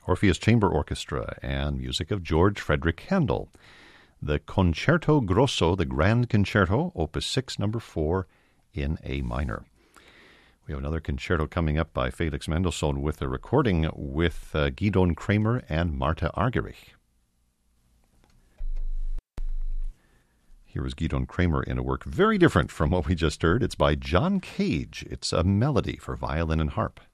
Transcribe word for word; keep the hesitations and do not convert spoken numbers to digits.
Orpheus Chamber Orchestra, and music of George Frederick Handel. The Concerto Grosso, the Grand Concerto, Opus six, number four, in A minor. We have another concerto coming up by Felix Mendelssohn with a recording with uh, Gidon Kremer and Martha Argerich. Here is Gidon Kremer in a work very different from what we just heard. It's by John Cage. It's a melody for violin and harp.